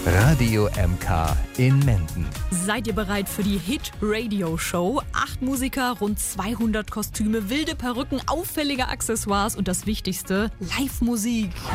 Radio MK in Menden. Seid ihr bereit für die Hit-Radio-Show? 8 Musiker, rund 200 Kostüme, wilde Perücken, auffällige Accessoires und das Wichtigste, Live-Musik.